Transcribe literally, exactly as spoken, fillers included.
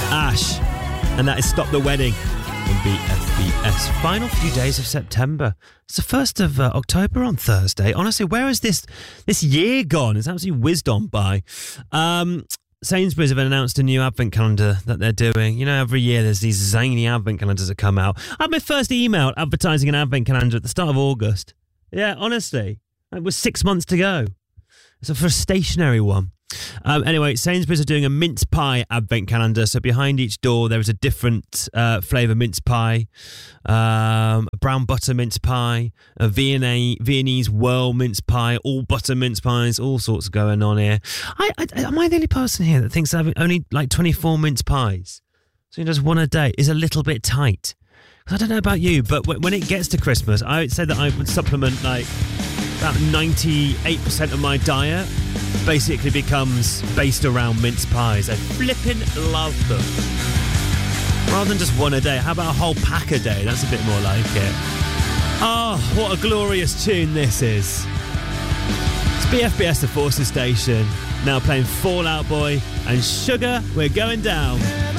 Ash. And that is Stop the Wedding on B F B S. Final few days of September. It's the first of uh, October on Thursday. Honestly, where has this this year gone? It's absolutely whizzed on by. Um, Sainsbury's have announced a new advent calendar that they're doing. You know, every year there's these zany advent calendars that come out. I had my first email advertising an advent calendar at the start of August. Yeah, honestly. It was six months to go. It's a for a stationary one. Um, anyway, Sainsbury's are doing a mince pie advent calendar. So behind each door there is a different uh, flavour mince pie, um, a brown butter mince pie, a Viennese, Viennese whirl mince pie, all butter mince pies, all sorts going on here. I, I, am I the only person here that thinks having only like twenty-four mince pies, so just one a day, is a little bit tight? I don't know about you, but when it gets to Christmas, I would say that I would supplement like about ninety-eight percent of my diet basically becomes based around mince pies. I flippin' love them. Rather than just one a day, how about a whole pack a day? That's a bit more like it. Oh, what a glorious tune this is. It's B F B S, the Forces Station, now playing Fall Out Boy and Sugar, We're Going Down.